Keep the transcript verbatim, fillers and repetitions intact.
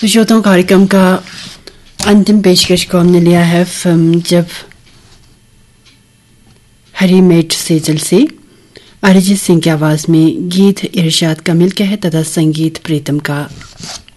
श्रोताओं, कार्यक्रम का अंतिम पेशकश को हमने लिया है फिल्म जब हरी मेट सेजल से। अरिजीत सिंह की आवाज में गीत इरशाद कमिल का है तथा संगीत प्रीतम का।